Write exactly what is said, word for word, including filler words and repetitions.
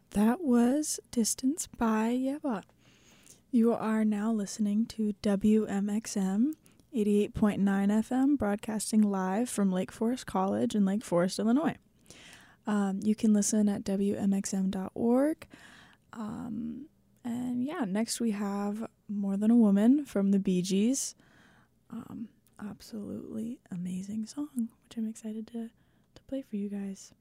That was Distance by Yeva. You are now listening to W M X M eighty-eight point nine F M, broadcasting live from Lake Forest College in Lake Forest, Illinois. Um, you can listen at W M X M dot org. Um, and yeah, next we have More Than a Woman from the Bee Gees. Um, absolutely amazing song, which I'm excited to, to play for you guys.